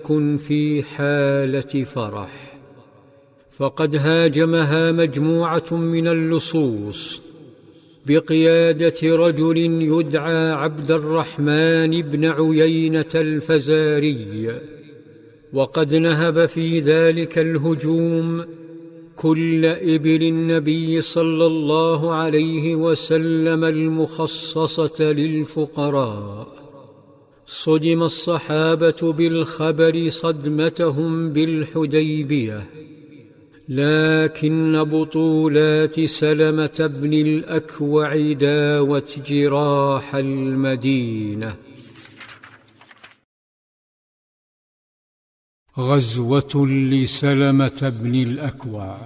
يكن في حالة فرح، فقد هاجمها مجموعة من اللصوص بقيادة رجل يدعى عبد الرحمن بن عيينة الفزاري، وقد نهب في ذلك الهجوم كل إبل النبي صلى الله عليه وسلم المخصصة للفقراء. صدم الصحابة بالخبر صدمتهم بالحديبية، لكن بطولات سلمة بن الأكوع داوت جراح المدينة. غزوة لسلمة بن الأكوع.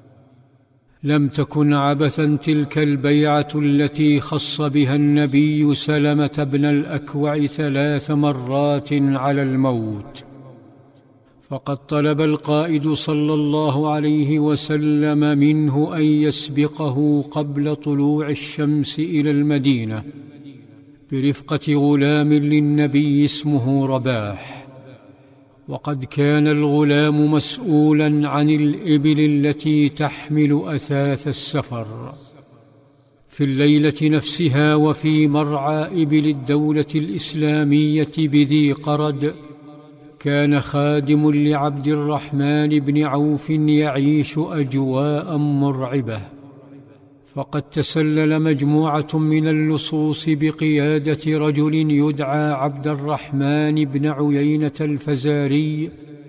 لم تكن عبثا تلك البيعة التي خص بها النبي سلمة بن الأكوع 3 مرات على الموت، فقد طلب القائد صلى الله عليه وسلم منه أن يسبقه قبل طلوع الشمس إلى المدينة برفقة غلام للنبي اسمه رباح، وقد كان الغلام مسؤولا عن الإبل التي تحمل أثاث السفر. في الليلة نفسها وفي مرعى إبل الدولة الإسلامية بذي قرد كان خادم لعبد الرحمن بن عوف يعيش أجواء مرعبة، فقد تسلل مجموعة من اللصوص بقيادة رجل يدعى عبد الرحمن بن عيينة الفزاري،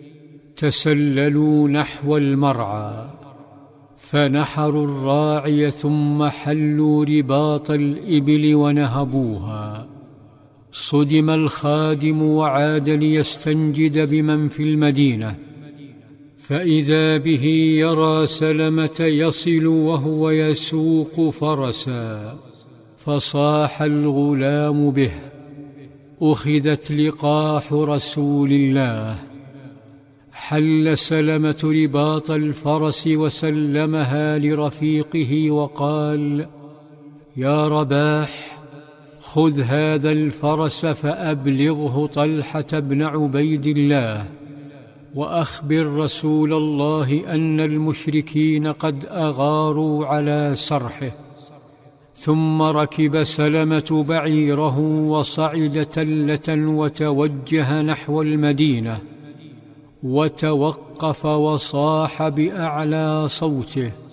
تسللوا نحو المرعى فنحروا الراعي ثم حلوا رباط الإبل ونهبوها. صدم الخادم وعاد ليستنجد بمن في المدينة، فإذا به يرى سلمة يصل وهو يسوق فرسا، فصاح الغلام به: أخذت لقاح رسول الله. حل سلمة رباط الفرس وسلمها لرفيقه وقال: يا رباح، خذ هذا الفرس فأبلغه طلحة بن عبيد الله، وأخبر رسول الله أن المشركين قد أغاروا على سرحه. ثم ركب سلمة بعيره وصعد تلة وتوجه نحو المدينة، وتوقف وصاح بأعلى صوته: